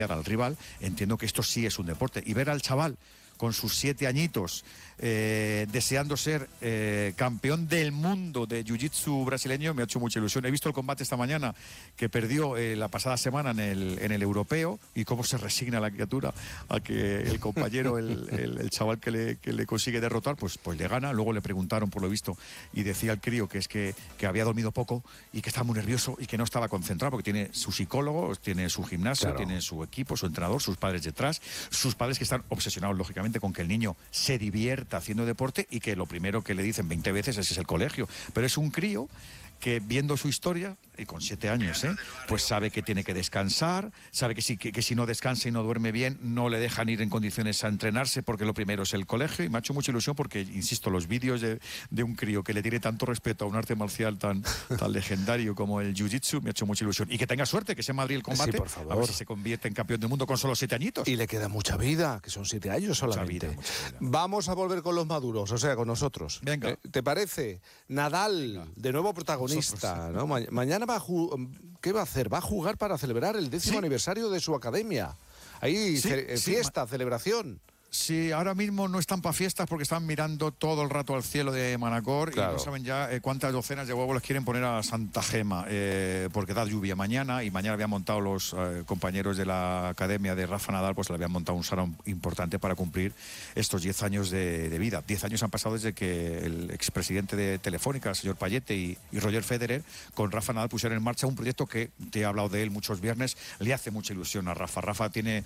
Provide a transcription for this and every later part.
al rival, entiendo que esto sí es un deporte. Y ver al chaval con sus 7 añitos, deseando ser campeón del mundo de jiu-jitsu brasileño, me ha hecho mucha ilusión. He visto el combate esta mañana que perdió la pasada semana en el europeo, y cómo se resigna la criatura a que el compañero, el chaval que le consigue derrotar, pues le gana. Luego le preguntaron, por lo visto, y decía el crío que había dormido poco y que estaba muy nervioso y que no estaba concentrado, porque tiene su psicólogo, tiene su gimnasio, claro, tiene su equipo, su entrenador, sus padres detrás, sus padres que están obsesionados, lógicamente, con que el niño se divierta haciendo deporte, y que lo primero que le dicen 20 veces es el colegio. Pero es un crío que, viendo su historia, y con 7 años, pues sabe que tiene que descansar, sabe que si no descansa y no duerme bien, no le dejan ir en condiciones a entrenarse, porque lo primero es el colegio. Y me ha hecho mucha ilusión porque, insisto, los vídeos de un crío que le tiene tanto respeto a un arte marcial tan legendario como el jiu-jitsu, me ha hecho mucha ilusión. Y que tenga suerte, que sea en Madrid el combate, sí, por favor, a ver si se convierte en campeón del mundo con solo 7 añitos. Y le queda mucha vida, que son 7 años solamente. Mucha vida. Vamos a volver con los maduros, o sea, con nosotros. Venga. ¿Te parece? Nadal, venga, de nuevo protagonista, ¿no? Mañana ¿qué va a hacer? Va a jugar para celebrar el 10º aniversario de su academia. Ahí, fiesta, celebración. Sí, ahora mismo no están para fiestas porque están mirando todo el rato al cielo de Manacor, claro, y no saben ya cuántas docenas de huevos les quieren poner a Santa Gema, porque da lluvia mañana, y mañana habían montado los compañeros de la academia de Rafa Nadal, pues le habían montado un salón importante para cumplir estos 10 años de vida. 10 años han pasado desde que el expresidente de Telefónica, el señor Payete, y Roger Federer, con Rafa Nadal pusieron en marcha un proyecto que te he hablado de él muchos viernes. Le hace mucha ilusión a Rafa. Rafa tiene,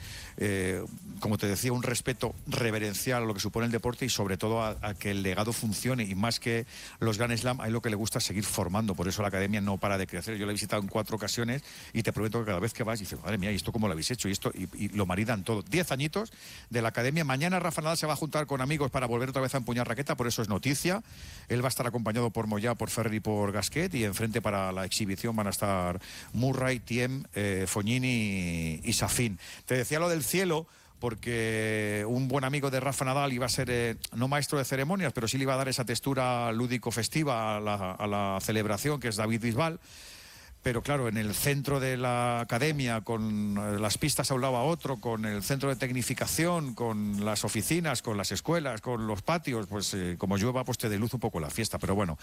como te decía, un respeto reverencial a lo que supone el deporte, y sobre todo a que el legado funcione, y más que los Grand Slam, a él lo que le gusta es seguir formando. Por eso la academia no para de crecer. Yo la he visitado en 4 ocasiones y te prometo que cada vez que vas dices, madre mía, ¿y esto cómo lo habéis hecho? Y lo maridan todo. 10 añitos de la academia. Mañana Rafa Nadal se va a juntar con amigos para volver otra vez a empuñar raqueta, por eso es noticia. Él va a estar acompañado por Moyá, por Ferrer y por Gasquet, y enfrente para la exhibición van a estar Murray, Thiem, Fognini y Safin. Te decía lo del cielo porque un buen amigo de Rafa Nadal iba a ser, no maestro de ceremonias, pero sí le iba a dar esa textura lúdico-festiva a la celebración, que es David Bisbal. Pero claro, en el centro de la academia, con las pistas a un lado a otro, con el centro de tecnificación, con las oficinas, con las escuelas, con los patios, pues como llueva, pues te deluce un poco la fiesta. Pero bueno,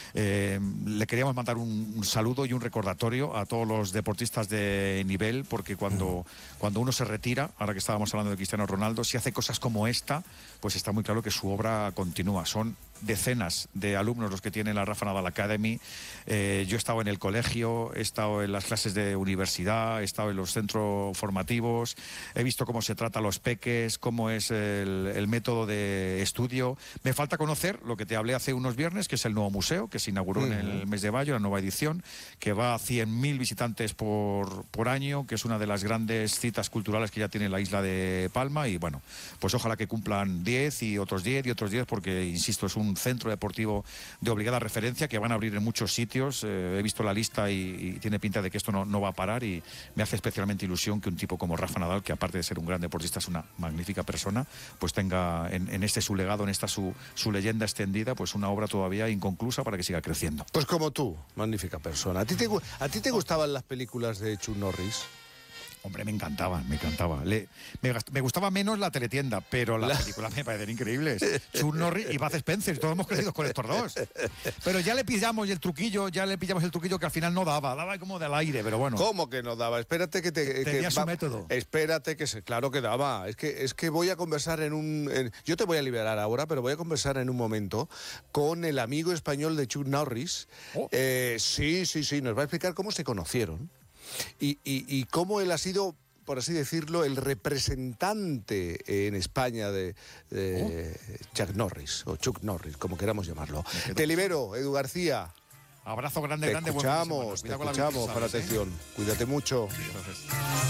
le queríamos mandar un saludo y un recordatorio a todos los deportistas de nivel, porque cuando uno se retira, ahora que estábamos hablando de Cristiano Ronaldo, si hace cosas como esta, pues está muy claro que su obra continúa. Son decenas de alumnos los que tiene la Rafa Nadal Academy. Yo he estado en el colegio, he estado en las clases de universidad, he estado en los centros formativos, he visto cómo se trata a los peques, cómo es el método de estudio. Me falta conocer lo que te hablé hace unos viernes, que es el nuevo museo, que se inauguró en el mes de mayo, la nueva edición, que va a 100.000 visitantes por año, que es una de las grandes citas culturales que ya tiene la isla de Palma. Y bueno, pues ojalá que cumplan 10 y otros 10 y otros 10, porque, insisto, es un centro deportivo de obligada referencia que van a abrir en muchos sitios. He visto la lista y tiene pinta de que esto no va a parar, y me hace especialmente ilusión que un tipo como Rafa Nadal, que aparte de ser un gran deportista es una magnífica persona, pues tenga en este su legado, en esta su leyenda extendida, pues una obra todavía inconclusa para que siga creciendo. Pues como tú, magnífica persona. ¿A ti te gustaban las películas de Chuck Norris? Hombre, me encantaba. Me gustaba menos la teletienda, pero las películas me parecen increíbles. Chuck Norris y Bud Spencer, todos hemos crecido con estos dos. Pero ya le pillamos el truquillo que al final no daba como del aire, pero bueno. ¿Cómo que no daba? Espérate que tenía su método. Espérate claro que daba. Es que voy a conversar yo te voy a liberar ahora, pero voy a conversar en un momento con el amigo español de Chuck Norris. Oh. Sí, nos va a explicar cómo se conocieron. Y cómo él ha sido, por así decirlo, el representante en España de Chuck Norris, o Chuck Norris, como queramos llamarlo. Te libero, Edu García. Abrazo grande. Te escuchamos, con atención. Cuídate mucho. Gracias.